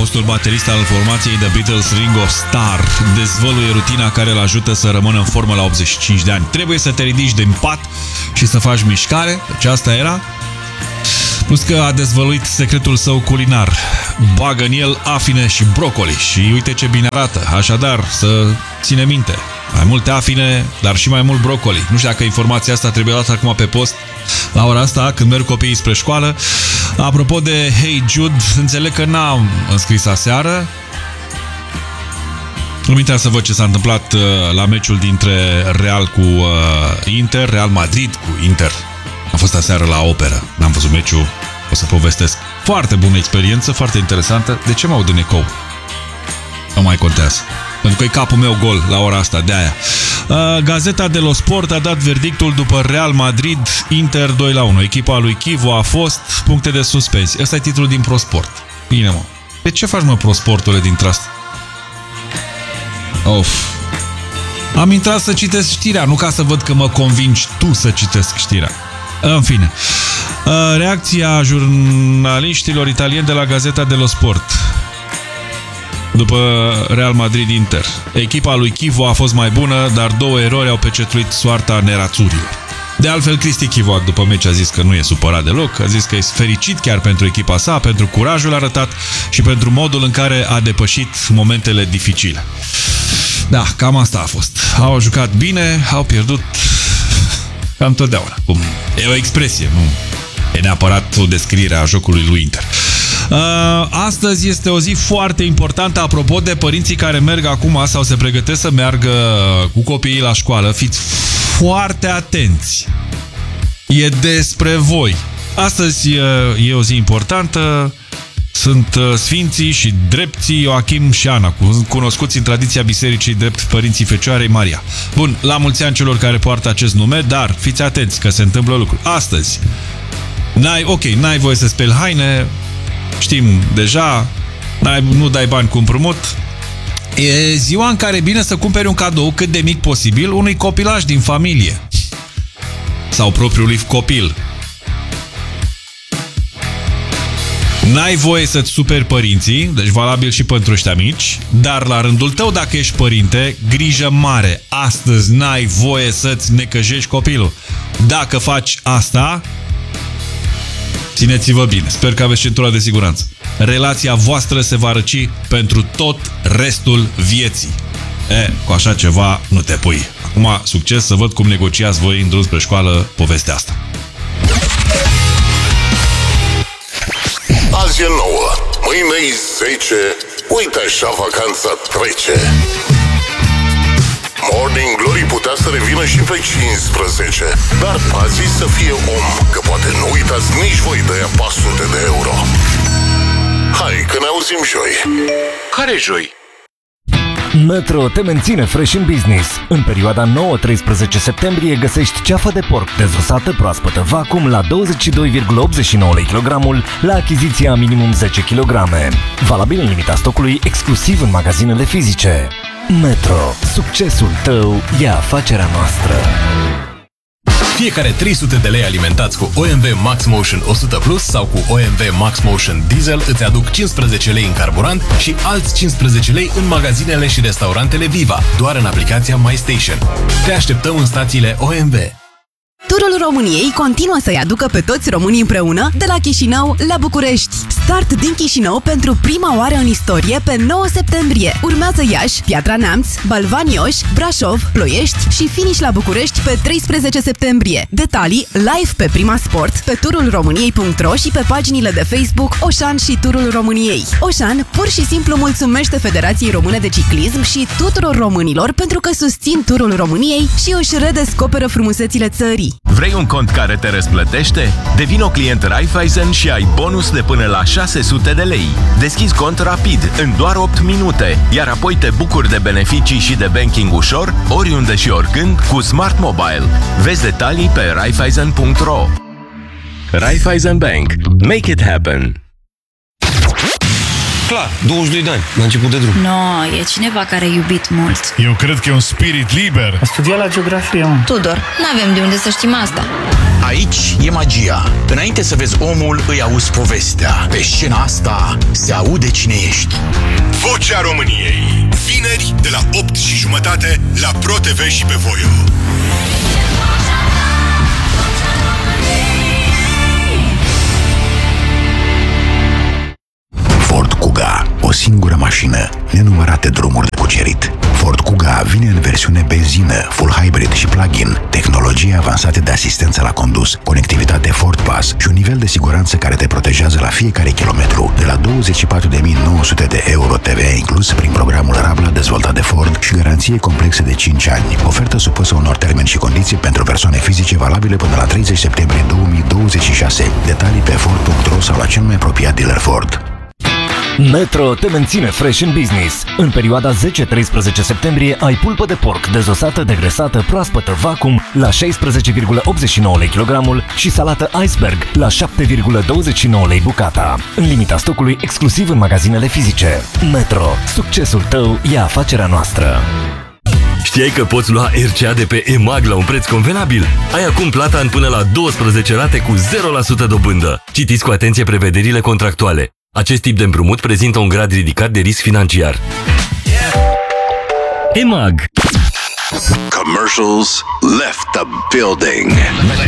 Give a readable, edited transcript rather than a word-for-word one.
fostul baterist al formației The Beatles, Ringo Starr, dezvăluie rutina care îl ajută să rămână în formă la 85 de ani. Trebuie să te ridici din pat și să faci mișcare, deci asta era. Plus că a dezvăluit secretul său culinar. Bagă în el afine și brocoli și uite ce bine arată. Așadar, să ține minte, mai multe afine, dar și mai mult brocoli. Nu știu dacă informația asta trebuie dată acum pe post la ora asta, când merg copiii spre școală. Apropo de Hey Jude, înțeleg că n-am înscris aseară. Nu mi-intra să văd ce s-a întâmplat la meciul dintre Real cu Inter, Real Madrid cu Inter. Am fost aseară la operă, n-am văzut meciul, o să povestesc. Foarte bună experiență, foarte interesantă. De ce mă aud în ecou? Nu mai contează. Pentru că e capul meu gol la ora asta, de aia. Gazeta dello Sport a dat verdictul după Real Madrid, Inter 2-1. Echipa lui Chivu a fost puncte de suspensie. Ăsta e titlul din ProSport. Bine, mă. De ce faci, mă, ProSportul din Trust? Of. Am intrat să citesc știrea, nu ca să văd că mă convingi tu să citesc știrea. În fine. Reacția jurnaliștilor italieni de la Gazeta dello Sport după Real Madrid-Inter. Echipa lui Chivu a fost mai bună, dar două erori au pecetuit soarta nerațurilor. De altfel, Cristi Chivoac după meci a zis că nu e supărat deloc, a zis că e fericit chiar pentru echipa sa, pentru curajul arătat și pentru modul în care a depășit momentele dificile. Da, cam asta a fost. Au jucat bine, au pierdut cam totdeauna. E o expresie, nu e neapărat o descriere a jocului lui Inter. Astăzi este o zi foarte importantă. Apropo de părinții care merg acum sau se pregătesc să meargă cu copiii la școală, fiți foarte atenți. E despre voi. Astăzi e o zi importantă. Sunt sfinții și drepții Ioachim și Ana, cunoscuți în tradiția bisericii drept părinții Fecioarei Maria. Bun, la mulți ani celor care poartă acest nume, dar fiți atenți că se întâmplă lucruri. Astăzi n-ai voie să speli haine, știm deja, nu dai bani cu împrumut. E ziua în care e bine să cumperi un cadou cât de mic posibil unui copilaș din familie sau propriului copil. N-ai voie să-ți superi părinții, deci valabil și pentru ăștia mici, dar la rândul tău, dacă ești părinte, grijă mare. Astăzi n-ai voie să-ți necăjești copilul. Dacă faci asta, țineți-vă bine. Sper că aveți centura de siguranță. Relația voastră se va răci pentru tot restul vieții. Cu așa ceva nu te pui. Acum, succes, să văd cum negociați voi în drum spre școală povestea asta. Azi e 9, mâine e 10, uite așa vacanța trece. Morning Glory putea să revină și pe 15, dar azi să fie om, că poate nu uitați nici voi de aia 400 de euro. Hai, că ne auzim joi. Care joi? Metro te menține fresh în business. În perioada 9-13 septembrie găsești ceafă de porc dezosată proaspătă vacuum la 22,89 lei kilogramul la achiziția a minimum 10 kg. Valabil în limita stocului exclusiv în magazinele fizice. Metro. Succesul tău e afacerea noastră. Fiecare 300 de lei alimentați cu OMV Max Motion 100 Plus sau cu OMV Max Motion Diesel îți aduc 15 lei în carburant și alți 15 lei în magazinele și restaurantele Viva, doar în aplicația MyStation. Te așteptăm în stațiile OMV. Turul României continuă să-i aducă pe toți românii împreună de la Chișinău la București. Start din Chișinău pentru prima oară în istorie pe 9 septembrie. Urmează Iași, Piatra Neamț, Balvani-Oș, Brașov, Ploiești și finish la București pe 13 septembrie. Detalii live pe Prima Sport, pe turulromâniei.ro și pe paginile de Facebook Oșan și Turul României. Oșan pur și simplu mulțumește Federației Române de Ciclism și tuturor românilor pentru că susțin Turul României și își redescoperă frumusețile țării. Vrei un cont care te răsplătește? Devino client Raiffeisen și ai bonus de până la 600 de lei. Deschizi cont rapid, în doar 8 minute, iar apoi te bucuri de beneficii și de banking ușor, oriunde și oricând, cu Smart Mobile. Vezi detalii pe Raiffeisen.ro. Raiffeisen Bank. Make it happen! Clar, 22 de ani, la început de drum. No, e cineva care a iubit mult. Eu cred că e un spirit liber. A studiat la geografie, mă. Tudor, n-avem de unde să știm asta. Aici e magia. Înainte să vezi omul, îi auzi povestea. Pe scena asta se aude cine ești. Vocea României. Vineri de la 8:30 la Pro TV și pe Voio. Ford Kuga, o singură mașină, nenumărate drumuri de cucerit. Ford Kuga vine în versiune benzină, full hybrid și plug-in, tehnologie avansate de asistență la condus, conectivitate Ford Pass și un nivel de siguranță care te protejează la fiecare kilometru, de la 24.900 de euro TVA inclus prin programul Rabla dezvoltat de Ford și garanție complexe de 5 ani. Ofertă supusă unor termeni și condiții pentru persoane fizice valabile până la 30 septembrie 2026. Detalii pe Ford.ro sau la cel mai apropiat dealer Ford. Metro te menține fresh în business. În perioada 10-13 septembrie ai pulpă de porc dezosată, degresată, proaspătă, vacuum la 16,89 lei kilogramul și salată iceberg la 7,29 lei bucata. În limita stocului exclusiv în magazinele fizice. Metro. Succesul tău e afacerea noastră. Știai că poți lua RCA de pe EMAG la un preț convenabil? Ai acum plata în până la 12 rate cu 0% dobândă. Citiți cu atenție prevederile contractuale. Acest tip de împrumut prezintă un grad ridicat de risc financiar. EMAG. Commercials left the building.